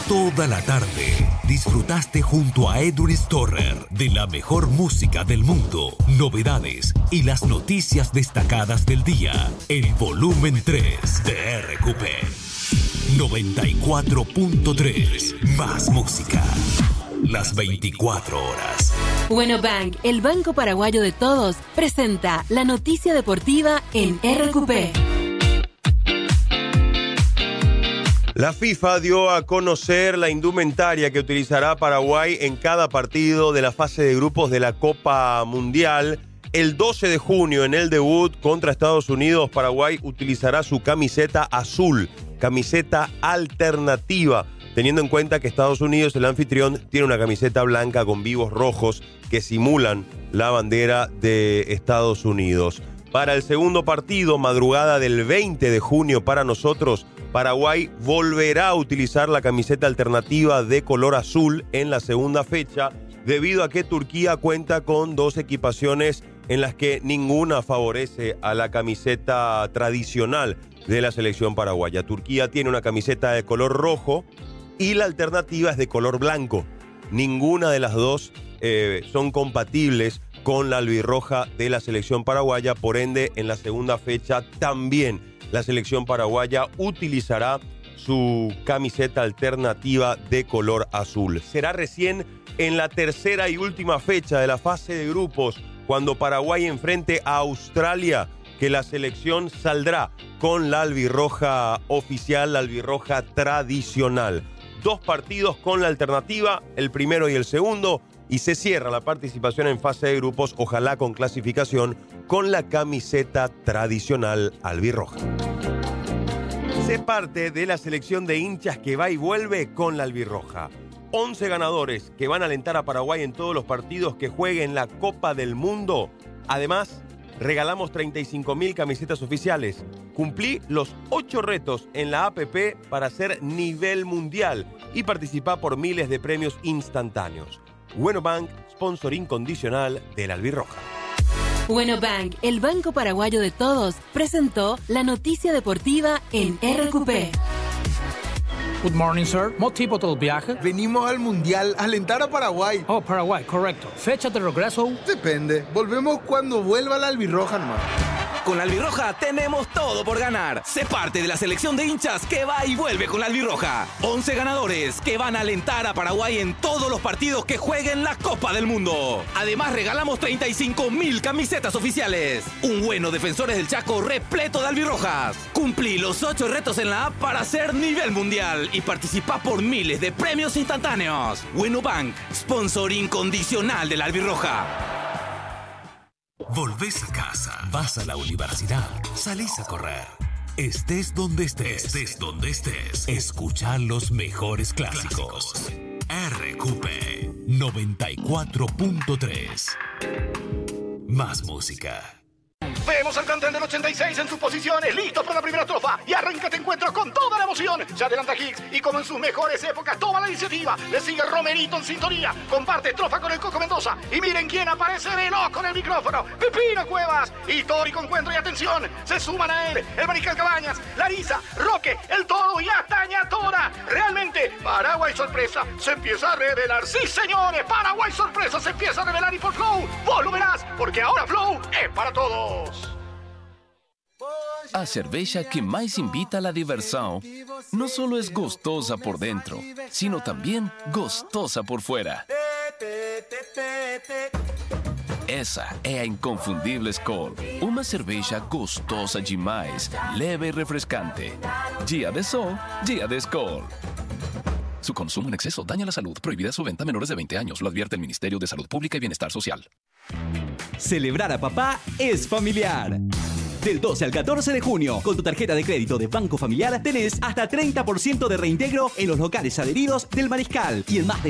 Toda la tarde disfrutaste junto a Edwin Storer de la mejor música del mundo, novedades y las noticias destacadas del día. El volumen 3 de RQP 94.3. Más música. Las 24 horas. Bueno Bank, el banco paraguayo de todos, presenta la noticia deportiva en RQP. La FIFA dio a conocer la indumentaria que utilizará Paraguay en cada partido de la fase de grupos de la Copa Mundial. El 12 de junio, en el debut contra Estados Unidos, Paraguay utilizará su camiseta azul, camiseta alternativa, teniendo en cuenta que Estados Unidos, el anfitrión, tiene una camiseta blanca con vivos rojos que simulan la bandera de Estados Unidos. Para el segundo partido, madrugada del 20 de junio para nosotros, Paraguay volverá a utilizar la camiseta alternativa de color azul en la segunda fecha, debido a que Turquía cuenta con dos equipaciones en las que ninguna favorece a la camiseta tradicional de la selección paraguaya. Turquía tiene una camiseta de color rojo y la alternativa es de color blanco. Ninguna de las dos son compatibles con la albirroja de la selección paraguaya, por ende, en la segunda fecha también la selección paraguaya utilizará su camiseta alternativa de color azul. Será recién en la tercera y última fecha de la fase de grupos, cuando Paraguay enfrente a Australia, que la selección saldrá con la albirroja oficial, la albirroja tradicional. Dos partidos con la alternativa, el primero y el segundo, y se cierra la participación en fase de grupos, ojalá con clasificación, con la camiseta tradicional albirroja. Sé parte de la selección de hinchas que va y vuelve con la albirroja. 11 ganadores que van a alentar a Paraguay en todos los partidos que jueguen la Copa del Mundo. Además, regalamos 35.000 camisetas oficiales. Cumplí los 8 retos en la APP para ser nivel mundial y participá por miles de premios instantáneos. Bueno Bank, sponsor incondicional de la albirroja. Bueno Bank, el banco paraguayo de todos, presentó la noticia deportiva en RQP. Good morning, sir. ¿Motivo del viaje? Venimos al Mundial a alentar a Paraguay. Oh, Paraguay, correcto. ¿Fecha de regreso? Depende. Volvemos cuando vuelva la albirroja nomás. Con la albirroja tenemos todo por ganar. Sé parte de la selección de hinchas que va y vuelve con la albirroja. 11 ganadores que van a alentar a Paraguay en todos los partidos que jueguen la Copa del Mundo. Además, regalamos 35.000 camisetas oficiales. Un bueno Defensores del Chaco repleto de albirrojas. Cumplí los 8 retos en la app para ser nivel mundial y participá por miles de premios instantáneos. Bueno Bank, sponsor incondicional de la albirroja. Volvés a casa, vas a la universidad, salís a correr. Estés donde estés, escuchá los mejores clásicos. RQP 94.3. Más música. Vemos al plantel del 86 en sus posiciones, listos para la primera estrofa. Y arranca, te encuentro con toda la emoción. Se adelanta Higgs y como en sus mejores épocas toma la iniciativa. Le sigue Romerito en sintonía. Comparte estrofa con el Coco Mendoza. Y miren quién aparece veloz con el micrófono. Pipino Cuevas. Histórico encuentro y atención. Se suman a él el Mariscal Cabañas, Larisa, Roque, el Toro y hasta Ñatora. Realmente, Paraguay sorpresa se empieza a revelar. Sí, señores, Paraguay sorpresa se empieza a revelar. Y por Flow, vos lo verás, porque ahora Flow es para todos. A cerveja que mais invita a la diversão no solo es gostosa por dentro, sino también gostosa por fuera. Essa é a inconfundível Skol, uma cerveja gostosa demais, leve e refrescante. Dia de sol, dia de Skol. Su consumo en exceso daña la salud. Prohibida su venta a menores de 20 años. Lo advierte el Ministerio de Salud Pública y Bienestar Social. Celebrar a papá es familiar. Del 12 al 14 de junio, con tu tarjeta de crédito de Banco Familiar, tenés hasta 30% de reintegro en los locales adheridos del Mariscal y en más de